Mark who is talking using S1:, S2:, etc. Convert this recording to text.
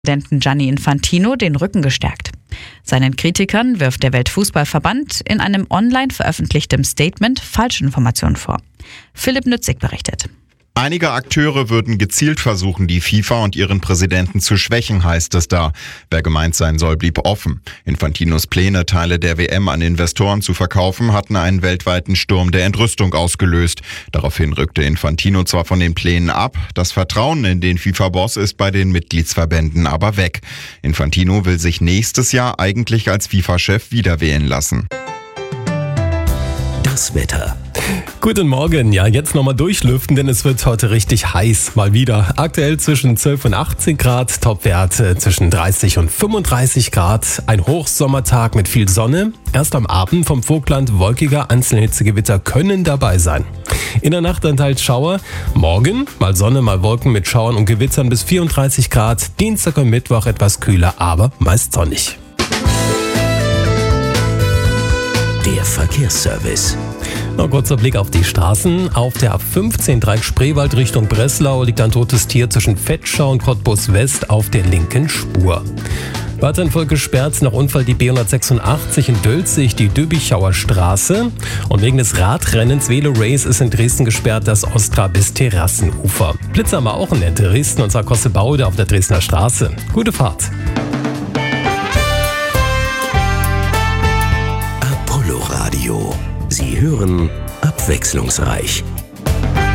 S1: Präsidenten Gianni Infantino den Rücken gestärkt. Seinen Kritikern wirft der Weltfußballverband in einem online veröffentlichtem Statement Falschinformationen vor. Philipp Nützig berichtet.
S2: Einige Akteure würden gezielt versuchen, die FIFA und ihren Präsidenten zu schwächen, heißt es da. Wer gemeint sein soll, blieb offen. Infantinos Pläne, Teile der WM an Investoren zu verkaufen, hatten einen weltweiten Sturm der Entrüstung ausgelöst. Daraufhin rückte Infantino zwar von den Plänen ab, das Vertrauen in den FIFA-Boss ist bei den Mitgliedsverbänden aber weg. Infantino will sich nächstes Jahr eigentlich als FIFA-Chef wiederwählen lassen.
S3: Das Wetter.
S4: Guten Morgen, ja, jetzt nochmal durchlüften, denn es wird heute richtig heiß, mal wieder. Aktuell zwischen 12 und 18 Grad, Topwerte zwischen 30 und 35 Grad. Ein Hochsommertag mit viel Sonne. Erst am Abend vom Vogtland wolkiger, einzelne Hitzegewitter können dabei sein. In der Nacht dann teils Schauer. Morgen mal Sonne, mal Wolken mit Schauern und Gewittern bis 34 Grad. Dienstag und Mittwoch etwas kühler, aber meist sonnig.
S3: Der Verkehrsservice.
S4: Noch kurzer Blick auf die Straßen. Auf der A15 Dreieck Spreewald Richtung Breslau liegt ein totes Tier zwischen Vetschau und Cottbus West auf der linken Spur. Weiterhin voll gesperrt nach Unfall die B186 in Dölzig, die Döbichauer Straße. Und wegen des Radrennens Velo Race ist in Dresden gesperrt das Ostra bis Terrassenufer. Blitzer haben wir auch in Dresden und zwar Kossebaude auf der Dresdner Straße. Gute Fahrt.
S3: Apollo Radio. Sie hören abwechslungsreich.